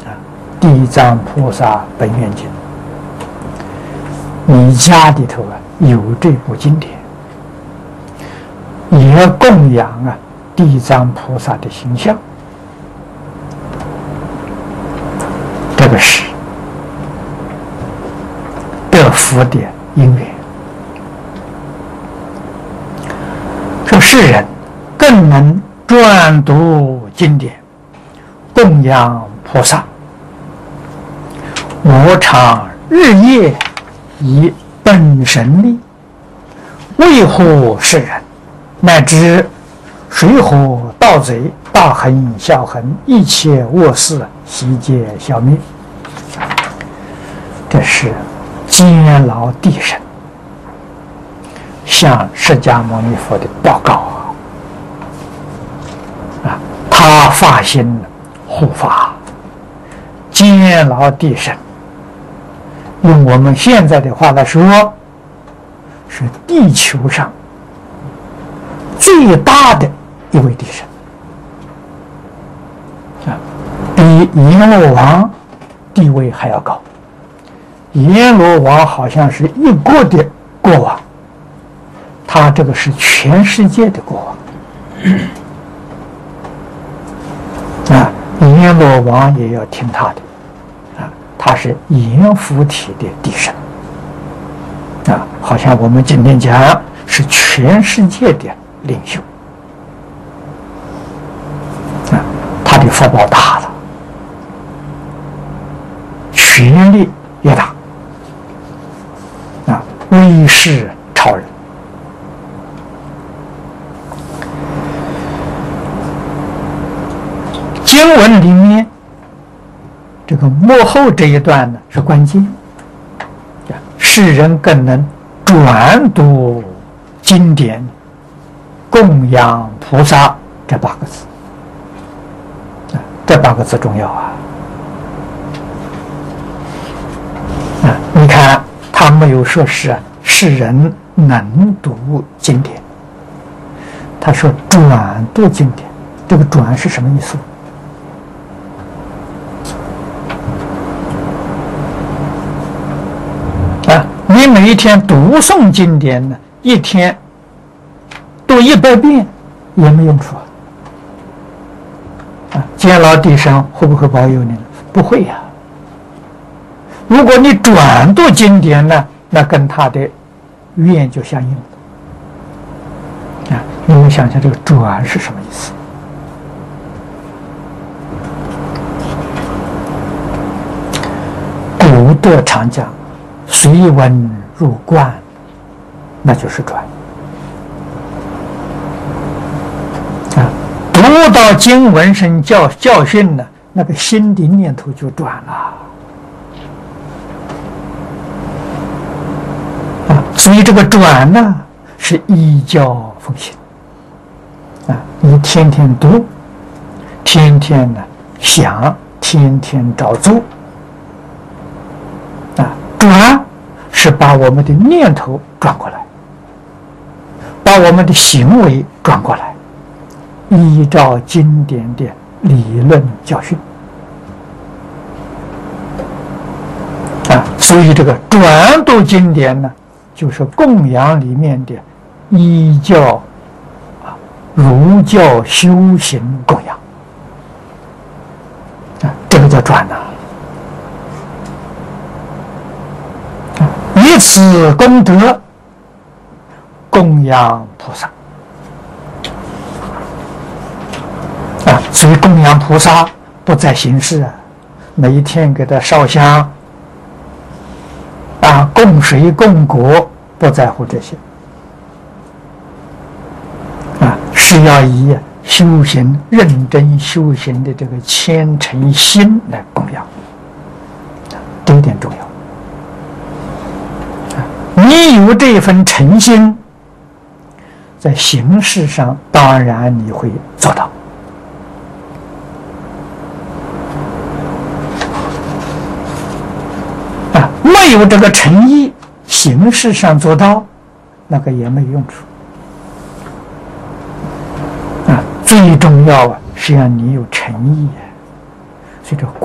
地藏菩萨本愿经，你家里头有这部经典，也供养地藏菩萨的形象，这个是得福的因缘。说世人更能专读经典，供养菩萨，我常日夜以本神力维护世人，乃至水火盗贼、大横小横，一切恶事悉皆消灭。这是监牢地神向释迦牟尼佛的报告他发心护法，监牢地神，用我们现在的话来说，是地球上最大的一位地神比阎罗王地位还要高。阎罗王好像是一国的国王，他这个是全世界的国王阎罗王也要听他的他是阎浮提的地神好像我们今天讲是全世界的领袖他的福报大了，权力也大威势超人。经文里面这个末后这一段呢是关键，世人更能专读经典，供养菩萨，这8个字这8个字重要你看他没有说是世人能读经典，他说专读经典，这个专是什么意思？你每一天读诵经典呢，一天读100遍也没用处监牢地神会不会保佑你呢？不会呀。如果你专读经典呢，那跟他的愿就相应了你们想想这个专是什么意思？古德常讲随文入观，那就是专读到经文上教训呢，那个心的念头就转了所以这个转呢是依教奉行你天天读，天天呢想，天天照做转是把我们的念头转过来，把我们的行为转过来，依照经典的理论教训所以这个专读经典呢，就是供养里面的依教儒教修行供养这个叫专以此功德供养菩萨所以供养菩萨不在形式每一天给他烧香供水供果，不在乎这些是要以修行认真修行的这个虔诚心来供养这一点重要你有这份诚心，在形式上当然你会做到没有这个诚意，形式上做到那个也没有用处最重要是让你有诚意所以这